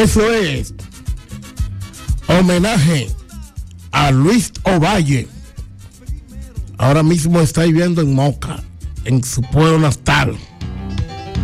Eso es homenaje a Luis Ovalle. Ahora mismo está viviendo en Moca, en su pueblo natal.